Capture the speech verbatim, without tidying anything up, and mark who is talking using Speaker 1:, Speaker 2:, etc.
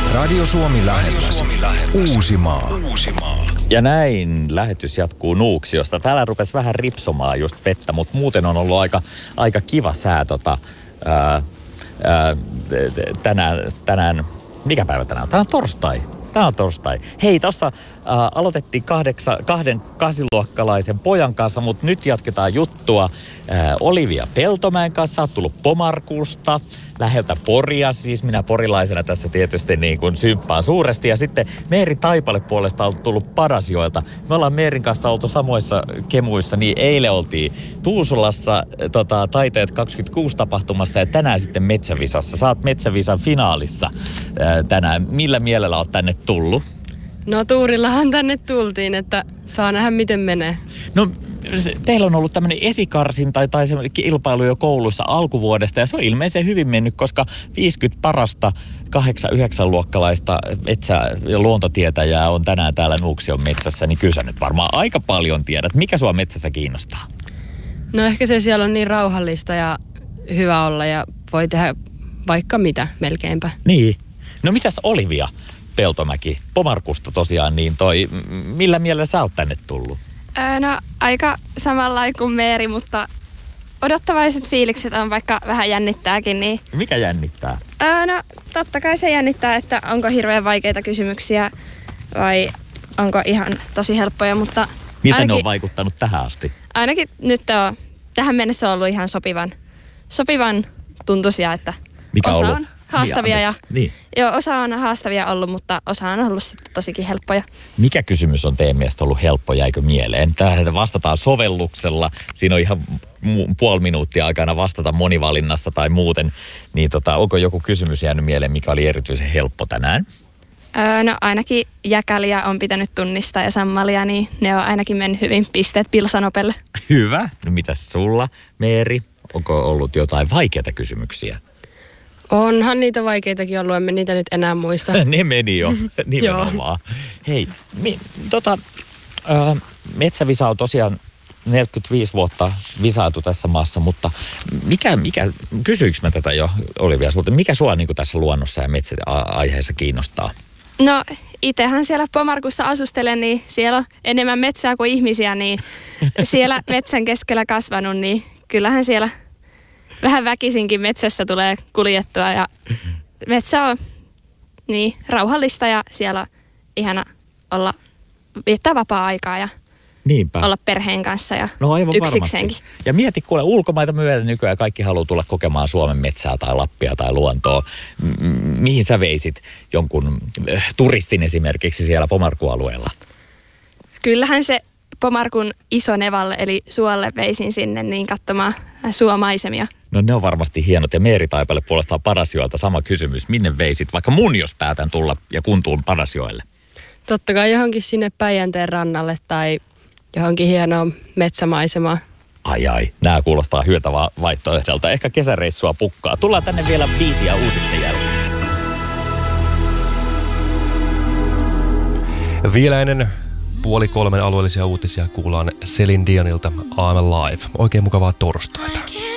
Speaker 1: Radio Suomi lähetys. Uusimaa. Uusimaa.
Speaker 2: Ja näin lähetys jatkuu Nuuksiosta. Täällä rupesi vähän ripsomaan just vettä, mutta muuten on ollut aika, aika kiva sää tota, ää, ää, tänään, tänään, mikä päivä tänään on? Tänään on torstai. Tämä on torstai. Hei, tuossa äh, aloitettiin kahdeksa, kahden kasiluokkalaisen pojan kanssa, mutta nyt jatketaan juttua äh, Olivia Peltomäen kanssa. Olet tullut Pomarkusta, läheltä Poria, siis minä porilaisena tässä tietysti niin kuin symppaan suuresti. Ja sitten Meeri Taipale puolesta on tullut Padasjoelta. Me ollaan Meerin kanssa oltu samoissa kemuissa, niin eilen oltiin Tuusulassa tota, Taiteet kaksikymmentäkuusi tapahtumassa ja tänään sitten Metsävisassa. Sä oot Metsävisan finaalissa äh, tänään. Millä mielellä oot tänne tullut?
Speaker 3: No tuurillahan tänne tultiin, että saa nähdä miten menee.
Speaker 2: No teillä on ollut tämmöinen esikarsin tai, tai kilpailu jo koulussa alkuvuodesta ja se on ilmeisen hyvin mennyt, koska viisikymmentä parasta kahdeksan yhdeksän luokkalaista metsä- ja luontotietäjää on tänään täällä Nuuksion metsässä, niin kyllä sä nyt varmaan aika paljon tiedät. Mikä sua metsässä kiinnostaa?
Speaker 3: No ehkä se siellä on niin rauhallista ja hyvä olla ja voi tehdä vaikka mitä melkeinpä.
Speaker 2: Niin. No mitäs Olivia Peltomäki Pomarkusta tosiaan, niin toi, millä mielellä sä oot tänne tullut?
Speaker 4: Öö, no aika samanlainen kuin Meeri, mutta odottavaiset fiilikset on, vaikka vähän jännittääkin. Niin...
Speaker 2: Mikä jännittää?
Speaker 4: Öö, no totta kai se jännittää, että onko hirveän vaikeita kysymyksiä vai onko ihan tosi helppoja, mutta
Speaker 2: miten
Speaker 4: ainakin,
Speaker 2: ne on vaikuttanut tähän asti?
Speaker 4: Ainakin nyt on, tähän mennessä on ollut ihan sopivan, sopivan tuntuisia, että
Speaker 2: mikä
Speaker 4: osa
Speaker 2: on,
Speaker 4: on haastavia
Speaker 2: niin,
Speaker 4: ja
Speaker 2: niin.
Speaker 4: Joo, osa on haastavia ollut, mutta osa on ollut sitten tosikin helppoja.
Speaker 2: Mikä kysymys on teidän mielestä ollut helppo, jäikö mieleen? Tähän vastataan sovelluksella. Siinä on ihan puoli minuuttia aikana vastata monivalinnasta tai muuten. Niin tota, onko joku kysymys jäänyt mieleen, mikä oli erityisen helppo tänään?
Speaker 4: Öö, no ainakin jäkäliä on pitänyt tunnistaa ja sammalia, niin ne on ainakin mennyt hyvin pisteet Pilsanopelle.
Speaker 2: Hyvä. No mitäs sulla, Meeri? Onko ollut jotain vaikeita kysymyksiä?
Speaker 3: Onhan niitä vaikeitakin ollut, emme niitä nyt enää muista.
Speaker 2: Ne meni jo, nimenomaan. Hei, mi, tota, ää, Metsävisa on tosiaan neljäkymmentäviisi vuotta visailtu tässä maassa, mutta mikä, mikä kysyykö mä tätä jo Olivia sulta, mikä sua niin kuin tässä luonnossa ja metsäaiheessa kiinnostaa?
Speaker 4: No itsehän siellä Pomarkussa asustelen, niin siellä on enemmän metsää kuin ihmisiä, niin siellä metsän keskellä kasvanut, niin kyllähän siellä vähän väkisinkin metsässä tulee kuljettua ja metsä on niin rauhallista ja siellä on ihana olla, viettää vapaa-aikaa ja
Speaker 2: niinpä.
Speaker 4: Olla perheen kanssa ja
Speaker 2: no aivan
Speaker 4: yksikseenkin.
Speaker 2: Varmasti. Ja mieti, kuule, ulkomaita myöden nykyään kaikki haluaa tulla kokemaan Suomen metsää tai Lappia tai luontoa. M- mihin sä veisit jonkun äh, turistin esimerkiksi siellä Pomarkualueella?
Speaker 4: Kyllähän se Pomarkun Isonevalle eli Suolle veisin sinne niin katsomaan suomaisemia.
Speaker 2: No ne on varmasti hienot. Ja Meeri Taipale puolestaan Padasjoelta sama kysymys. Minne veisit, vaikka mun jos päätän tulla ja kuntuun Padasjoelle?
Speaker 3: Totta kai johonkin sinne Päijänteen rannalle tai johonkin hienoon metsämaisemaan.
Speaker 2: Ai ai, nämä kuulostaa hyötä vaihtoehdolta. Ehkä kesäreissua pukkaa. Tullaan tänne vielä biisi ja uutisten jälkeen.
Speaker 5: Vielä ennen puoli kolmen alueellisia uutisia kuullaan Celine Dionilta I'm Alive. Oikein mukavaa torstaita.